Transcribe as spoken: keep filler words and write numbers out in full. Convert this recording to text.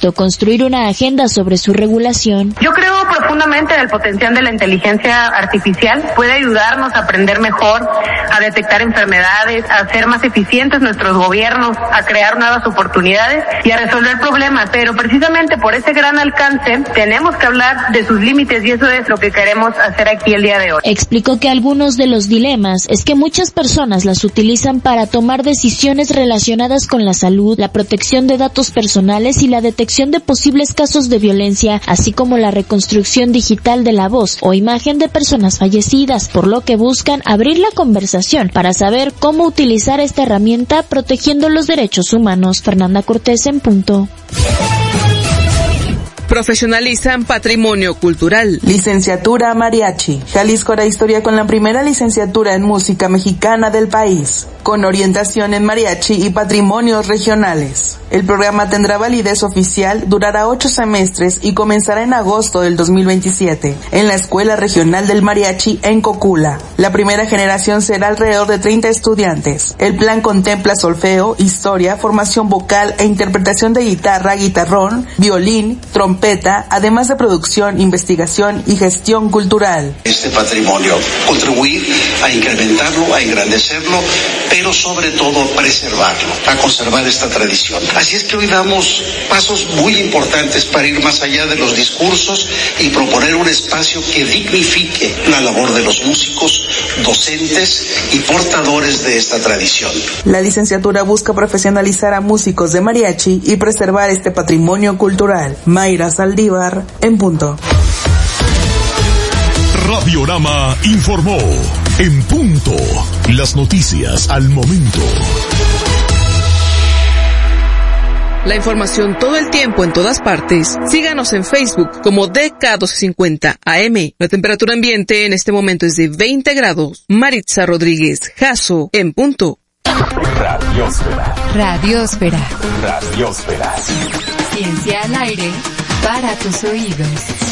esto construir una agenda sobre su regulación. Yo creo profundamente en el potencial de la inteligencia artificial. Puede ayudarnos a aprender mejor, a detectar enfermedades, a hacer más eficientes nuestros gobiernos, a crear nuevas oportunidades y a resolver problemas. Pero precisamente por ese gran alcance tenemos que hablar de sus límites y eso es lo que queremos hacer aquí el día de hoy. Explicó que algunos de los dilemas es que muchas personas las utilizan para tomar decisiones relacionadas con la salud, la protección de datos personales y la detección de posibles casos de violencia, así como la reconstrucción digital de la voz o imagen de personas fallecidas, por lo que buscan abrir la conversación para saber cómo utilizar esta herramienta protegiendo los derechos humanos. Fernanda Cortés en Punto. Profesionalizan patrimonio cultural. Licenciatura Mariachi. Jalisco hará historia con la primera licenciatura en música mexicana del país, con orientación en mariachi y patrimonios regionales. El programa tendrá validez oficial, durará ocho semestres y comenzará en agosto del dos mil veintisiete, en la Escuela Regional del Mariachi en Cocula. La primera generación será alrededor de treinta estudiantes. El plan contempla solfeo, historia, formación vocal e interpretación de guitarra, guitarrón, violín, trompeta, además de producción, investigación y gestión cultural. Este patrimonio, contribuir a incrementarlo, a engrandecerlo, pero sobre todo preservarlo, a conservar esta tradición. Así es que hoy damos pasos muy importantes para ir más allá de los discursos y proponer un espacio que dignifique la labor de los músicos, docentes y portadores de esta tradición. La licenciatura busca profesionalizar a músicos de mariachi y preservar este patrimonio cultural. Mayra Saldívar, en Punto. Radiorama informó. En Punto. Las noticias al momento. La información todo el tiempo en todas partes. Síganos en Facebook como D K doscientos cincuenta A M. La temperatura ambiente en este momento es de veinte grados. Maritza Rodríguez, Jasso, en Punto. Radiosfera. Radiosfera. Radiosfera. Ciencia al aire para tus oídos.